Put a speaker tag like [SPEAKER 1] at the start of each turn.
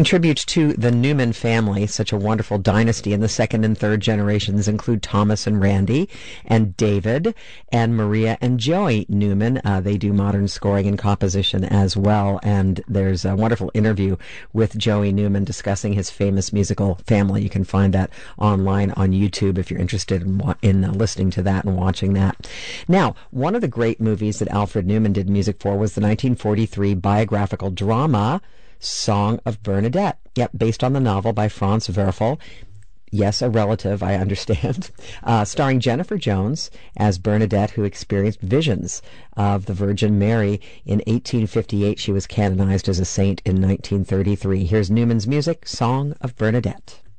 [SPEAKER 1] Paying tribute to the Newman family, such a wonderful dynasty, and the second and third generations include Thomas and Randy and David and Maria and Joey Newman. They do modern scoring and composition as well, and there's a wonderful interview with Joey Newman discussing his famous musical family. You can find that online on YouTube if you're interested in listening to that and watching that. Now, one of the great movies that Alfred Newman did music for was the 1943 biographical drama Song of Bernadette. Yep, based on the novel by Franz Werfel. Yes, a relative, I understand. Starring Jennifer Jones as Bernadette, who experienced visions of the Virgin Mary. In 1858, she was canonized as a saint in 1933. Here's Newman's music, Song of Bernadette.